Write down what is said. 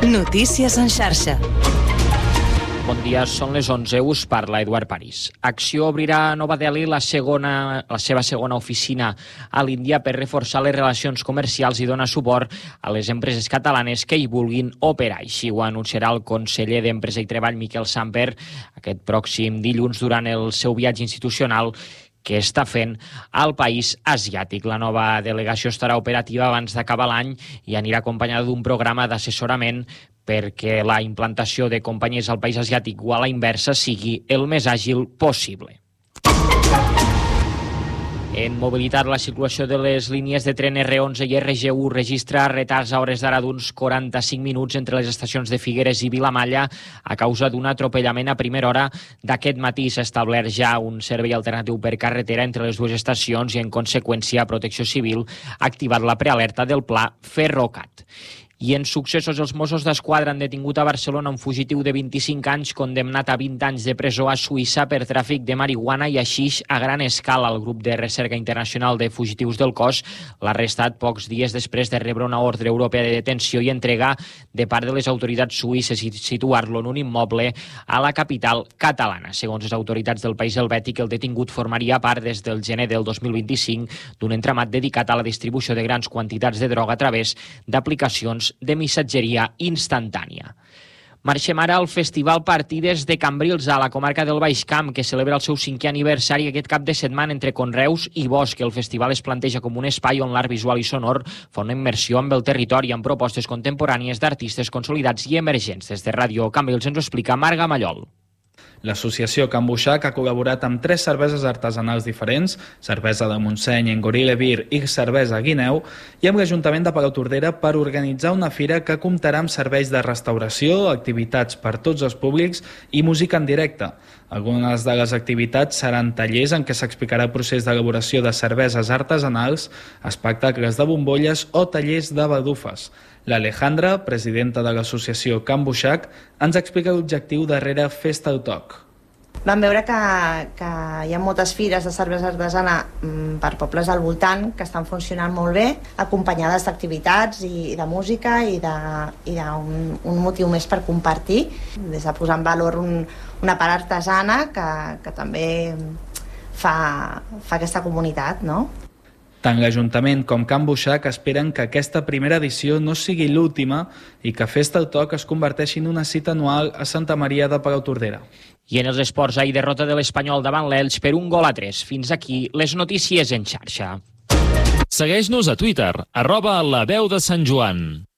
Notícies en xarxa. Bon dia, són les 11, us parla Eduard París. Acció obrirà a Nova Delhi la seva segona oficina a l'Índia per reforçar les relacions comercials i donar suport a les empreses catalanes que hi vulguin operar. Així ho anunciarà el conseller d'Empresa i Treball, Miquel Samper, aquest pròxim dilluns durant el seu viatge institucional que està fent al país asiàtic. La nova delegació estarà operativa abans d'acabar l'any i anirà acompanyada d'un programa d'assessorament perquè la implantació de companyies al país asiàtic o a la inversa sigui el més àgil possible. En mobilitat, la circulació de les línies de tren R11 i RG1 registra retards a hores d'ara d'uns 45 minuts entre les estacions de Figueres i Vilamalla a causa d'un atropellament a primera hora d'aquest matí. S'ha establert ja un servei alternatiu per carretera entre les dues estacions i, en conseqüència, Protecció Civil ha activat la prealerta del pla Ferrocat. I en successos, els Mossos d'Esquadra han detingut a Barcelona un fugitiu de 25 anys condemnat a 20 anys de presó a Suïssa per tràfic de marihuana i haixix a gran escala. El grup de recerca internacional de fugitius del cos l'ha arrestat pocs dies després de rebre una ordre europea de detenció i entrega de part de les autoritats suïsses i situar-lo en un immoble a la capital catalana. Segons les autoritats del país helvètic, el detingut formaria part des del gener del 2025 d'un entramat dedicat a la distribució de grans quantitats de droga a través d'aplicacions de missatgeria instantània. Marxem ara al Festival Partides de Cambrils a la comarca del Baix Camp, que celebra el seu 5è aniversari aquest cap de setmana entre conreus i bosc. El festival es planteja com un espai on l'art visual i sonor fa una immersió amb el territori amb propostes contemporànies d'artistes consolidats i emergents. Des de Ràdio Cambrils ens ho explica Marga Mallol. L'associació Can Buixac ha col·laborat amb 3 cerveses artesanals diferents, cervesa de Montseny, Engorile Beer i cervesa Guineu, i amb l'Ajuntament de Palautordera per organitzar una fira que comptarà amb serveis de restauració, activitats per tots els públics i música en directe. Algunes de les activitats seran tallers en què s'explicarà el procés d'elaboració de cerveses artesanals, espectacles de bombolles o tallers de badufes. L'Alejandra, presidenta de l'associació Can Buixac, ens explica l'objectiu darrere Festa al Toc. Vam veure que hi ha moltes fires de cervesa artesana per pobles al voltant que estan funcionant molt bé, acompanyades d'activitats i de música i d'un motiu més per compartir, des de posar en valor una part artesana que també fa aquesta comunitat, no? Tant l'Ajuntament com Can Buixac esperen que aquesta primera edició no sigui l'última i que Festa al Toc es converteixi en una cita anual a Santa Maria de Palautordera. I en els esports, ahir derrota de l'Espanyol davant l'Elx per 1-3. Fins aquí les notícies en xarxa. Segueix-nos a Twitter, @LaVeuDeSantJoan.